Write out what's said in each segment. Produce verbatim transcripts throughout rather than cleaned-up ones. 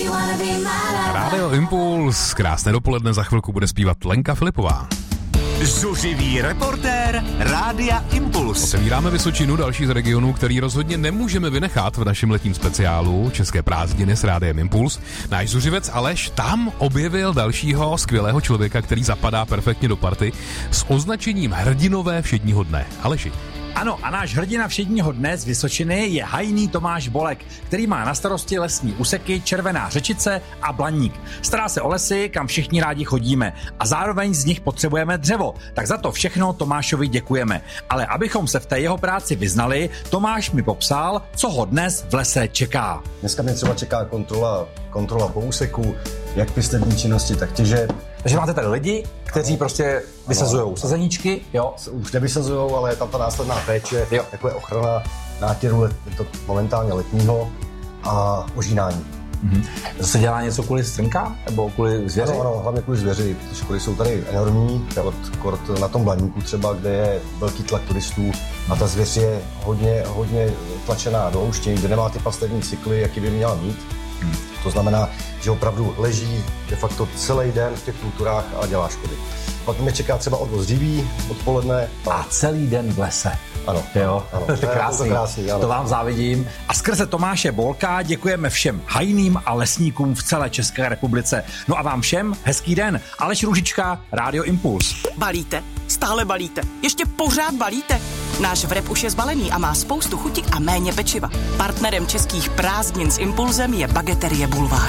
Rádio Impuls, krásné dopoledne, za chvilku bude zpívat Lenka Filipová. Zuřivý reportér Rádia Impuls. Otevíráme Vysočinu, další z regionů, který rozhodně nemůžeme vynechat v našem letním speciálu České prázdniny s Rádiem Impuls. Náš zuřivec Aleš tam objevil dalšího skvělého člověka, který zapadá perfektně do party s označením hrdinové všedního dne. Aleši. Ano, a náš hrdina všedního dne z Vysočiny je hajný Tomáš Bolek, který má na starosti lesní úseky Červená Řečice a Blaník. Stará se o lesy, kam všichni rádi chodíme, a zároveň z nich potřebujeme dřevo, tak za to všechno Tomášovi děkujeme. Ale abychom se v té jeho práci vyznali, Tomáš mi popsal, co ho dnes v lese čeká. Dneska mě třeba čeká kontrola, kontrola po úseku, jak pěstební činnosti, tak těže. Takže máte tady lidi, kteří prostě vysazujou sazeníčky, jo? Už nevysazujou, ale je tam ta následná péče, jo. Jako je ochrana nátěru let, to momentálně letního a ožínání. Mm-hmm. Zase dělá něco kvůli strnkám nebo kvůli zvěři? Ano, ano, hlavně kvůli zvěři. Ty školy jsou tady enormní, kort, kort na tom Blaníku třeba, kde je velký tlak turistů a ta zvěř je hodně, hodně tlačená do houštění, kde nemá ty pastevní cykly, jaký by měla mít. Hmm. To znamená, že opravdu leží de facto celý den v těch kulturách a dělá škody. Pak mě čeká třeba odvoz dříví odpoledne. A celý den v lese. Ano. Jo, ano. to je krásný. To, krásný to vám závidím. A skrze Tomáše Bolka děkujeme všem hajným a lesníkům v celé České republice. No a vám všem hezký den. Aleš Růžička, Rádio Impuls. Balíte? Stále balíte? Ještě pořád balíte? Náš vrep už je zbalený a má spoustu chutik a méně pečiva. Partnerem českých prázdnin s Impulzem je Bageterie Bulvár.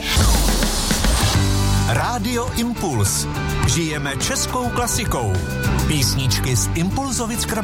Rádio Impuls. Žijeme českou klasikou. Písničky z Impulzovic Krm.